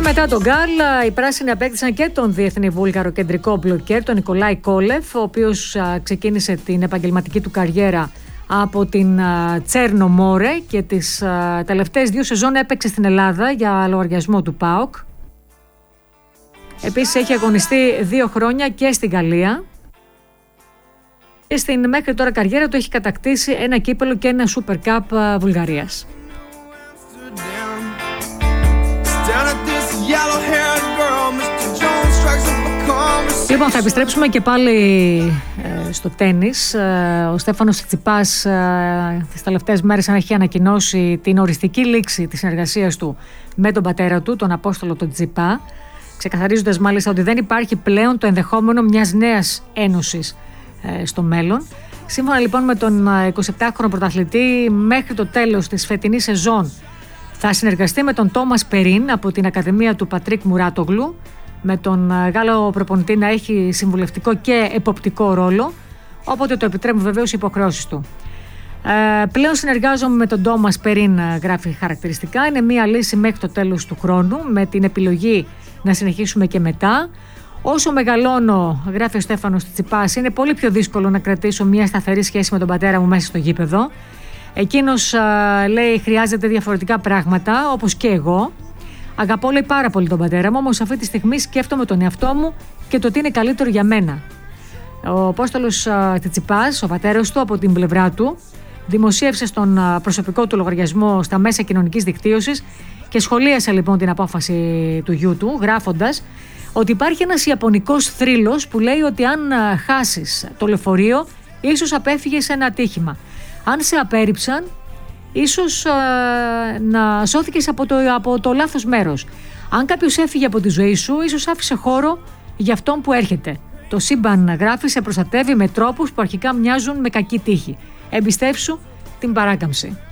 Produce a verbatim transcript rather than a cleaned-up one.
μετά τον Γκάλ, οι πράσινοι απέκτησαν και τον διεθνή βούλγαρο κεντρικό μπλοκέρ, τον Νικολάη Κόλεφ, ο οποίος ξεκίνησε την επαγγελματική του καριέρα από την Τσέρνο Μόρε και τις τελευταίες δύο σεζόν έπαιξε στην Ελλάδα για λογαριασμό του ΠΑΟΚ. Επίσης έχει αγωνιστεί δύο χρόνια και στην Γαλλία και στην μέχρι τώρα καριέρα του έχει κατακτήσει ένα κύπελο και ένα Super Cup Βουλγαρίας. Λοιπόν, θα επιστρέψουμε και πάλι ε, στο τένις. Ε, ο Στέφανος Τσιτσιπάς ε, τις τελευταίες μέρες έχει ανακοινώσει την οριστική λήξη της συνεργασίας του με τον πατέρα του, τον Απόστολο τον Τσιτσιπά, ξεκαθαρίζοντας μάλιστα ότι δεν υπάρχει πλέον το ενδεχόμενο μιας νέας ένωσης ε, στο μέλλον. Σύμφωνα λοιπόν με τον εικοσιεπτάχρονο πρωταθλητή, μέχρι το τέλος της φετινής σεζόν θα συνεργαστεί με τον Τόμας Περίν από την Ακαδημία του Πατρίκ Μουράτογλου, με τον Γάλλο προπονητή να έχει συμβουλευτικό και εποπτικό ρόλο, όποτε το επιτρέπουν βεβαίως οι υποχρεώσεις του. Ε, πλέον συνεργάζομαι με τον Τόμας Περίν, γράφει χαρακτηριστικά. Είναι μια λύση μέχρι το τέλος του χρόνου, με την επιλογή να συνεχίσουμε και μετά. Όσο μεγαλώνω, γράφει ο Στέφανος Τσιτσιπάς, είναι πολύ πιο δύσκολο να κρατήσω μια σταθερή σχέση με τον πατέρα μου μέσα στο γήπεδο. Εκείνος, α, λέει, χρειάζεται διαφορετικά πράγματα, όπως και εγώ. Αγαπώ, λέει, πάρα πολύ τον πατέρα μου, όμως αυτή τη στιγμή σκέφτομαι τον εαυτό μου και το τι είναι καλύτερο για μένα. Ο Απόστολος Τσιτσιπάς, ο πατέρας του, από την πλευρά του, δημοσίευσε στον α, προσωπικό του λογαριασμό στα μέσα κοινωνικής δικτύωσης και σχολίασε λοιπόν την απόφαση του γιού του, γράφοντας ότι υπάρχει ένας ιαπωνικός θρύλος που λέει ότι αν α, χάσεις το λεωφορείο, ίσως απέφυγες ένα ατύχημα. Αν σε απέρριψαν, ίσως α, να σώθηκες από το, από το λάθος μέρος. Αν κάποιος έφυγε από τη ζωή σου, ίσως άφησε χώρο για αυτόν που έρχεται. Το σύμπαν, γράφει, σε προστατεύει με τρόπους που αρχικά μοιάζουν με κακή τύχη. Εμπιστεύσου την παράκαμψη.